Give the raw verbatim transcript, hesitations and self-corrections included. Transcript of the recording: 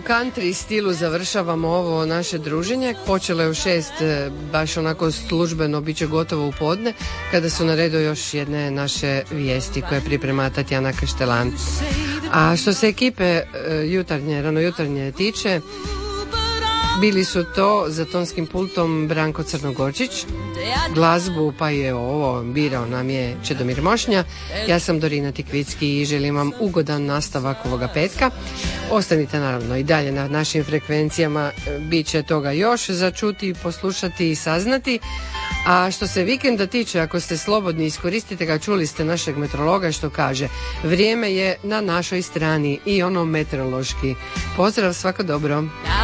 u country stilu završavamo ovo naše druženje. Počelo je u šest, baš onako službeno, bit će gotovo u podne, kada su na redu još jedne naše vijesti koje priprema Tatjana Kaštelan. A što se ekipe jutarnje, rano jutarnje tiče, bili su to za tonskim pultom Branko Crnogorčić, glazbu pa je ovo birao nam je Čedomir Mošnja. Ja sam Dorina Tikvicki i želim vam ugodan nastavak ovoga petka. Ostanite naravno i dalje na našim frekvencijama, bit će toga još za čuti, poslušati i saznati. A što se vikenda tiče, ako ste slobodni, iskoristite ga, čuli ste našeg meteorologa što kaže: vrijeme je na našoj strani i ono meteorološki. Pozdrav, svako dobro.